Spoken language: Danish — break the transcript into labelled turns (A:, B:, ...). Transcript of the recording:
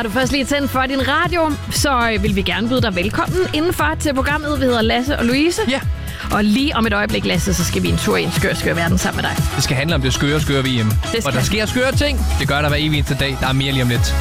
A: Har du først lige tændt for din radio, så vil vi gerne byde dig velkommen indenfor til programmet. Vi hedder Lasse og Louise.
B: Ja.
A: Og lige om et øjeblik, Lasse, så skal vi en tur i en skør verden sammen med dig.
B: Det skal handle om det skøre VM. Og der sker skøre ting. Det gør der hver evig eneste dag. Der er mere lige om lidt.